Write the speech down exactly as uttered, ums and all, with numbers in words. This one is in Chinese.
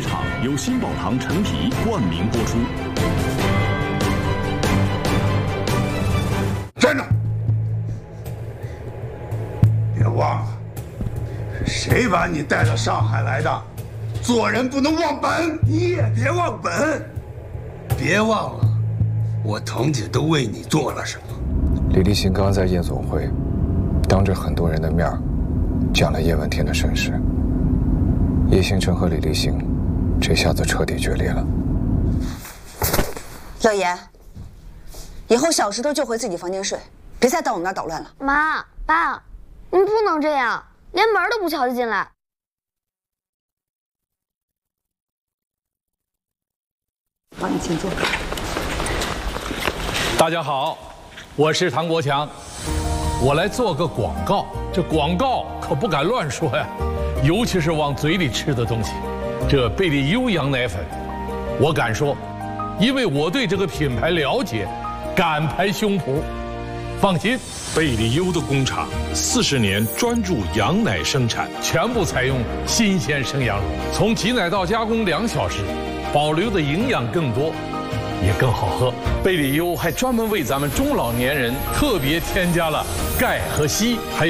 剧场由新宝堂陈皮冠名播出。 站着！别忘了，是谁把你带到上海来的？做人不能忘本，你也别忘本。别忘了，我堂姐都为你做了什么。 李立新刚刚在夜总会，当着很多人的面讲了叶问天的身世。叶星辰和李立新这下子彻底决裂了。 老爷，以后小石头就回自己房间睡，别再到我们那儿捣乱了。 妈爸，你们不能这样，连门都不敲就进来。 好，你请坐。 大家好，我是唐国强，我来做个广告。这广告可不敢乱说呀，尤其是往嘴里吃的东西。这贝利优羊奶粉，我敢说，因为我对这个品牌了解，敢拍胸脯。放心， 贝利优的工厂四十年专注羊奶生产， 全部采用新鲜生羊乳，从挤奶到加工两小时，保留的营养更多，也更好喝。贝利优还专门为咱们中老年人特别添加了钙和硒，还有。